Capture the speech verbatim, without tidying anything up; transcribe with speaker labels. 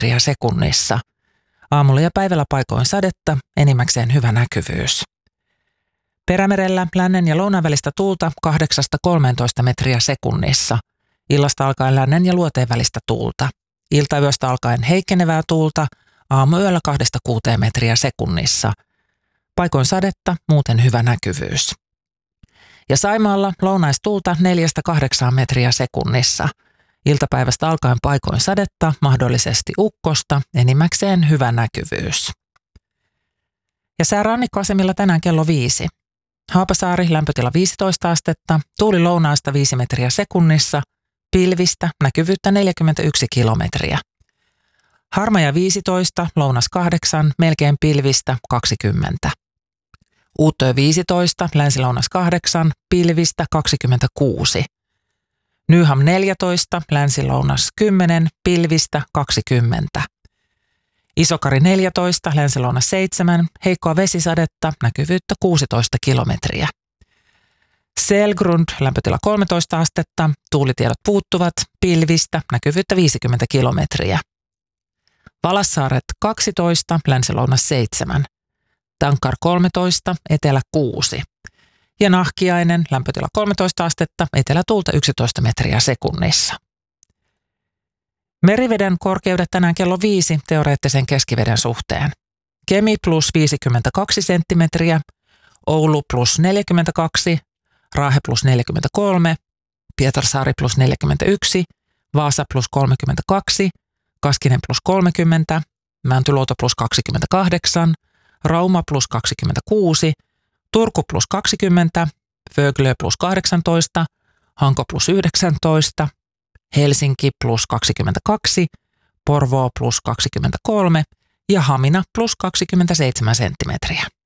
Speaker 1: metriä sekunnissa. Aamulla ja päivällä paikoin sadetta, enimmäkseen hyvä näkyvyys. Perämerellä lännen ja lounaan välistä tuulta kahdeksasta kolmeentoista metriä sekunnissa. Illasta alkaen lännen ja luoteen välistä tuulta. Iltayöstä alkaen heikkenevää tuulta, aamuyöllä kahdesta kuuteen metriä sekunnissa. Paikoin sadetta, muuten hyvä näkyvyys. Ja Saimaalla lounaistuulta neljästä kahdeksaan metriä sekunnissa. Iltapäivästä alkaen paikoin sadetta, mahdollisesti ukkosta, enimmäkseen hyvä näkyvyys. Ja sää rannikkoasemilla tänään kello viisi. Haapasaari lämpötila viisitoista astetta, tuuli lounaasta viisi metriä sekunnissa, pilvistä, näkyvyyttä neljäkymmentäyksi kilometriä. Harmaja viisitoista, lounas kahdeksan, melkein pilvistä kaksikymmentä. Uuttöö viisitoista, länsi-lounas kahdeksan, pilvistä kaksikymmentäkuusi. Nyham neljätoista, länsi-lounas kymmenen, pilvistä kaksikymmentä. Isokari neljätoista, länsi-lounas seitsemän, heikkoa vesisadetta, näkyvyyttä kuusitoista kilometriä. Selgrund, lämpötila kolmetoista astetta, tuulitiedot puuttuvat, pilvistä, näkyvyyttä viisikymmentä kilometriä. Valassaaret kaksitoista, länsi-lounas seitsemän. Tankar kolmetoista, etelä kuusi. Ja Nahkiainen, lämpötila kolmetoista astetta, etelätuulta yksitoista metriä sekunnissa. Meriveden korkeudet tänään kello viisi teoreettisen keskiveden suhteen. Kemi plus viisikymmentäkaksi senttimetriä, Oulu plus neljäkymmentäkaksi, Raahe plus neljäkymmentäkolme, Pietarsaari plus neljäkymmentäyksi, Vaasa plus kolmekymmentäkaksi, Kaskinen plus kolmekymmentä, Mäntyluoto plus kaksikymmentäkahdeksan, Rauma plus kaksikymmentäkuusi, Turku plus kaksikymmentä, Vöglö plus kahdeksantoista, Hanko plus yhdeksäntoista, Helsinki plus kaksikymmentäkaksi, Porvoo plus kaksikymmentäkolme ja Hamina plus kaksikymmentäseitsemän senttimetriä.